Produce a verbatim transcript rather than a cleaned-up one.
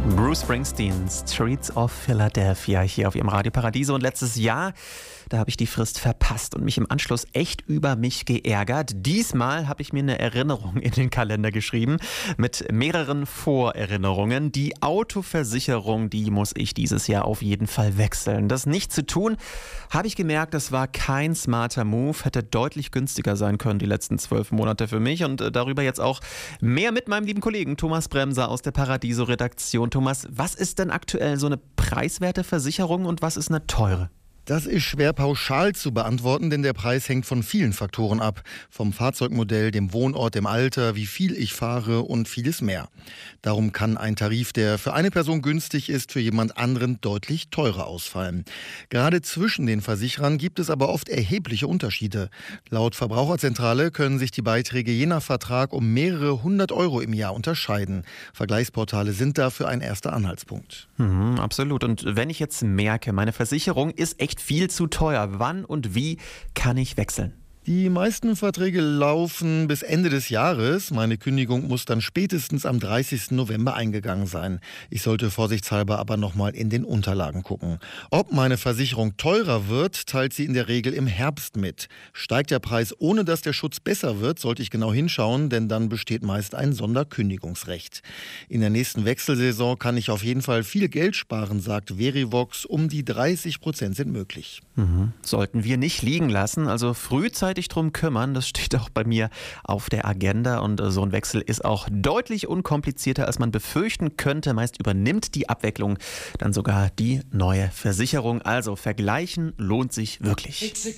Bruce Springsteen, Streets of Philadelphia, hier auf ihrem Radio Paradiso. Und letztes Jahr, da habe ich die Frist verpasst und mich im Anschluss echt über mich geärgert. Diesmal habe ich mir eine Erinnerung in den Kalender geschrieben mit mehreren Vorerinnerungen. Die Autoversicherung, die muss ich dieses Jahr auf jeden Fall wechseln. Das nicht zu tun, habe ich gemerkt, das war kein smarter Move, hätte deutlich günstiger sein können die letzten zwölf Monate für mich. Und darüber jetzt auch mehr mit meinem lieben Kollegen Thomas Bremser aus der Paradiso-Redaktion. Thomas, was ist denn aktuell so eine preiswerte Versicherung und was ist eine teure? Das ist schwer pauschal zu beantworten, denn der Preis hängt von vielen Faktoren ab. Vom Fahrzeugmodell, dem Wohnort, dem Alter, wie viel ich fahre und vieles mehr. Darum kann ein Tarif, der für eine Person günstig ist, für jemand anderen deutlich teurer ausfallen. Gerade zwischen den Versicherern gibt es aber oft erhebliche Unterschiede. Laut Verbraucherzentrale können sich die Beiträge je nach Vertrag um mehrere hundert Euro im Jahr unterscheiden. Vergleichsportale sind dafür ein erster Anhaltspunkt. Mhm, absolut. Und wenn ich jetzt merke, meine Versicherung ist echt viel zu teuer. Wann und wie kann ich wechseln? Die meisten Verträge laufen bis Ende des Jahres. Meine Kündigung muss dann spätestens am dreißigsten November eingegangen sein. Ich sollte vorsichtshalber aber nochmal in den Unterlagen gucken. Ob meine Versicherung teurer wird, teilt sie in der Regel im Herbst mit. Steigt der Preis, ohne dass der Schutz besser wird, sollte ich genau hinschauen, denn dann besteht meist ein Sonderkündigungsrecht. In der nächsten Wechselsaison kann ich auf jeden Fall viel Geld sparen, sagt Verivox. Um die dreißig Prozent sind möglich. Mhm. Sollten wir nicht liegen lassen, also frühzeitig drum kümmern, das steht auch bei mir auf der Agenda und so ein Wechsel ist auch deutlich unkomplizierter, als man befürchten könnte. Meist übernimmt die Abwicklung dann sogar die neue Versicherung. Also vergleichen lohnt sich wirklich.